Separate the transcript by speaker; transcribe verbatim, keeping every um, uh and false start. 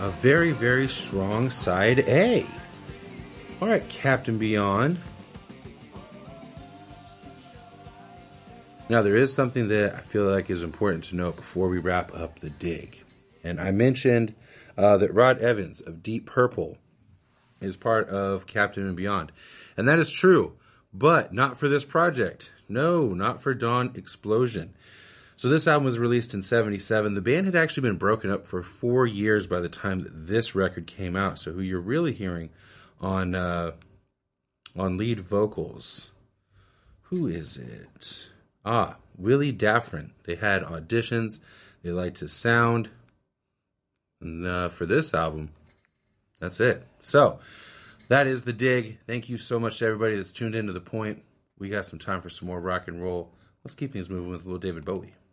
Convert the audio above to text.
Speaker 1: a very, very strong side A. All right, Captain Beyond. Now, there is something that I feel like is important to note before we wrap up the dig. And I mentioned uh, that Rod Evans of Deep Purple is part of Captain and Beyond. And that is true, but not for this project. No, not for Dawn Explosion. So this album was released in seventy-seven. The band had actually been broken up for four years by the time that this record came out. So who you're really hearing on uh, on lead vocals, who is it? Ah, Willie Daffrin. They had auditions. They liked his sound. And uh, for this album, that's it. So, that is the dig. Thank you so much to everybody that's tuned in to The Point. We got some time for some more rock and roll. Let's keep things moving with a little David Bowie.